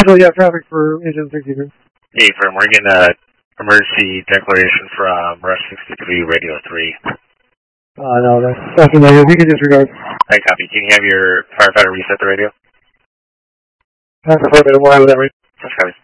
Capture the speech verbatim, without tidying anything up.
So yeah, traffic for engine sixty-two. Hey, firm, we're getting an emergency declaration from Rush sixty-three, Radio three. Uh, no, that's, that's negative. You can disregard. I copy. Can you have your firefighter reset the radio? I prefer that. We'll have that right. That's copy.